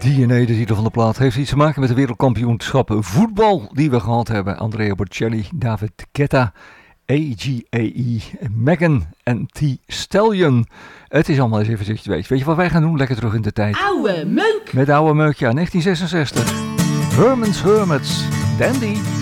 DNA, de titel van de plaat, heeft iets te maken met de wereldkampioenschappen voetbal die we gehad hebben. Andrea Bocelli, David Guetta, AGAE, Megan en T. Stallion. Het is allemaal eens even zodat je weet. Weet je wat wij gaan doen? Lekker terug in de tijd. Oude meuk! Met oude meuk, ja, 1966. Herman's Hermits, Dandy.